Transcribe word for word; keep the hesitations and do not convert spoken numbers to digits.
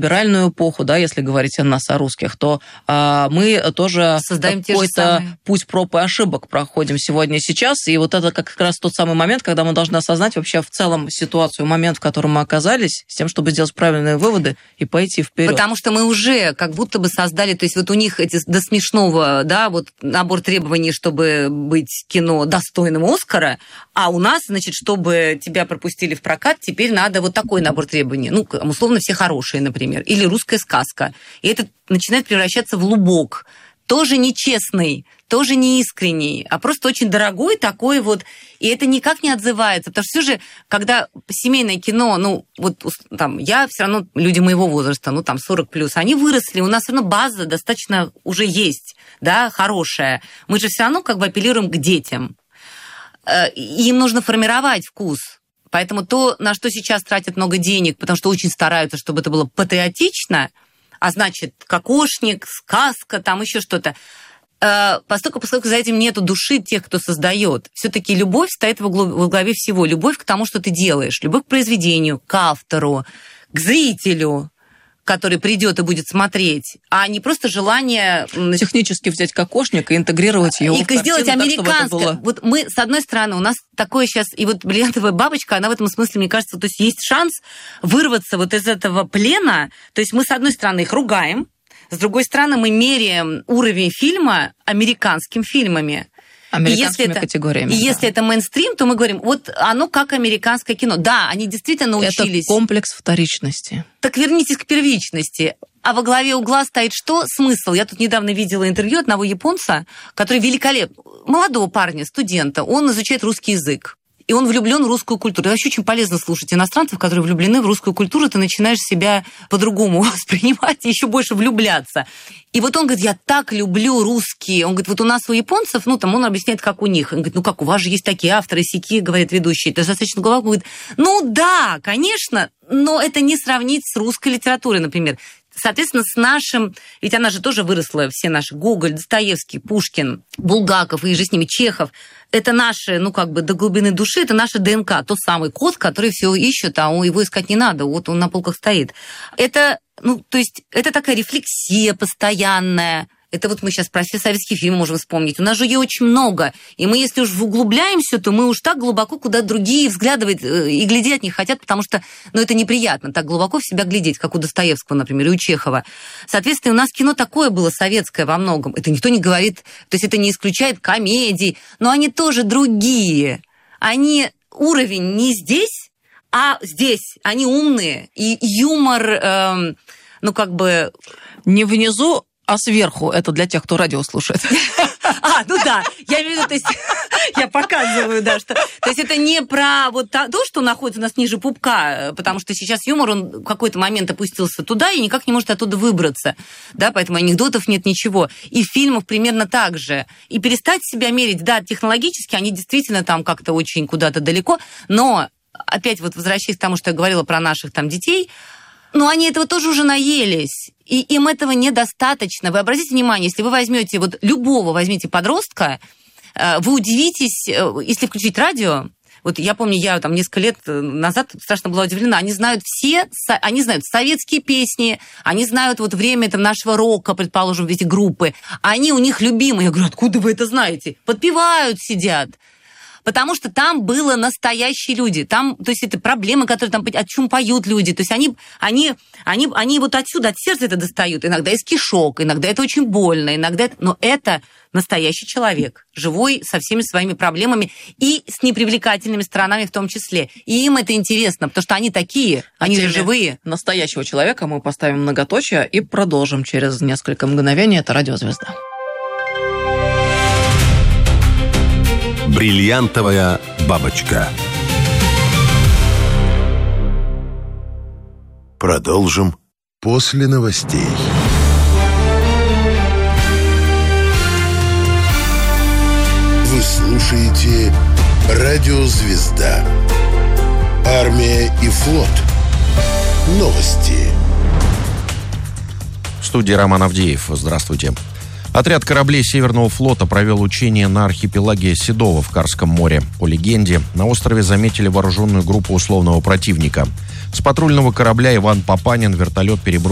либеральную эпоху, да, если говорить о нас, о русских, то а, мы тоже создаем какой-то путь проб и ошибок проходим сегодня и сейчас, и вот это как раз тот самый момент, когда мы должны осознать вообще в целом ситуацию, момент, в котором мы оказались, с тем, чтобы сделать правильные выводы и пойти вперед. Потому что мы уже как будто бы создали, то есть вот у них эти до смешного, да, вот набор требований, чтобы быть кино достойным Оскара, а у нас, значит, чтобы тебя пропустили в прокат, теперь надо вот такой набор требований. Ну, условно, все хорошие, например. Или русская сказка. И это начинает превращаться в лубок. Тоже нечестный, тоже не искренний, а просто очень дорогой такой вот. И это никак не отзывается. Потому что все же, когда семейное кино, ну, вот там, я все равно, люди моего возраста, ну, там, сорок плюс, они выросли, у нас все равно база достаточно уже есть, да, хорошая. Мы же все равно как бы апеллируем к детям. И им нужно формировать вкус. Поэтому то, на что сейчас тратят много денег, потому что очень стараются, чтобы это было патриотично, а значит, кокошник, сказка, там еще что-то. Поскольку, поскольку за этим нету души тех, кто создает, все-таки любовь стоит во главе всего. Любовь к тому, что ты делаешь. Любовь к произведению, к автору, к зрителю, который придет и будет смотреть, а не просто желание... Технически взять кокошник и интегрировать его и в картину, сделать американское. Было... Вот мы, с одной стороны, у нас такое сейчас... И вот «Бриллиантовая бабочка», она в этом смысле, мне кажется, то есть есть шанс вырваться вот из этого плена. То есть мы, с одной стороны, их ругаем, с другой стороны, мы меряем уровень фильма американскими фильмами. Американскими и если категориями. И да. если это мейнстрим, то мы говорим, вот оно как американское кино. Да, они действительно научились... Это комплекс вторичности. Так вернитесь к первичности. А во главе угла стоит что? Смысл. Я тут недавно видела интервью одного японца, который великолепный, молодого парня, студента. Он изучает русский язык. И он влюблен в русскую культуру. Это вообще очень полезно слушать иностранцев, которые влюблены в русскую культуру. Ты начинаешь себя по-другому воспринимать и еще больше влюбляться. И вот он говорит, я так люблю русские. Он говорит, вот у нас у японцев, ну, там он объясняет, как у них. Он говорит, ну, как у вас же есть такие авторы, сяки, говорят ведущие. Это достаточно глубоко. Он говорит, ну, да, конечно, но это не сравнить с русской литературой, например. Соответственно, с нашим... Ведь она же тоже выросла, все наши Гоголь, Достоевский, Пушкин, Булгаков и же с ними Чехов. Это наши, ну, как бы до глубины души, это наша ДНК, тот самый код, который все ищет, а его искать не надо, вот он на полках стоит. Это, ну, то есть, это такая рефлексия постоянная. Это вот мы сейчас про все советские фильмы можем вспомнить. У нас же ее очень много. И мы, если уж углубляемся, то мы уж так глубоко, куда другие взглядывать и глядеть не хотят, потому что, ну, это неприятно, так глубоко в себя глядеть, как у Достоевского, например, и у Чехова. Соответственно, у нас кино такое было советское во многом. Это никто не говорит, то есть это не исключает комедий, но они тоже другие. Они уровень не здесь, а здесь. Они умные. И юмор, эм, ну, как бы... Не внизу, а сверху. Это для тех, кто радио слушает. А, ну да, я имею в виду, то есть я показываю, да, что... То есть это не про вот то, что находится у нас ниже пупка, потому что сейчас юмор, он в какой-то момент опустился туда и никак не может оттуда выбраться, да, поэтому анекдотов нет, ничего. И фильмов примерно так же. И перестать себя мерить, да, технологически, они действительно там как-то очень куда-то далеко, но опять вот возвращаясь к тому, что я говорила про наших там детей, ну, они этого тоже уже наелись, и им этого недостаточно. Вы обратите внимание, если вы возьмете вот любого, возьмите подростка, вы удивитесь, если включить радио. Вот я помню, я там несколько лет назад страшно была удивлена. Они знают все, они знают советские песни, они знают вот время там нашего рока, предположим, эти группы. Они у них любимые. Я говорю, откуда вы это знаете? Подпевают, сидят. Потому что там было настоящие люди. Там, то есть это проблемы, которые там, о чем поют люди. То есть они, они, они, они вот отсюда, от сердца это достают. Иногда из кишок, иногда это очень больно, иногда это... Но это настоящий человек, живой, со всеми своими проблемами и с непривлекательными сторонами в том числе. И им это интересно, потому что они такие, они же живые. Настоящего человека мы поставим многоточие и продолжим через несколько мгновений. Это «Радиозвезда». «Бриллиантовая бабочка». Продолжим после новостей. Вы слушаете «Радиозвезда». Армия и флот. Новости. В студии Роман Авдеев. Здравствуйте. Отряд кораблей Северного флота провел учения на архипелаге Седово в Карском море. По легенде, на острове заметили вооруженную группу условного противника. С патрульного корабля «Иван Папанин» вертолет перебросил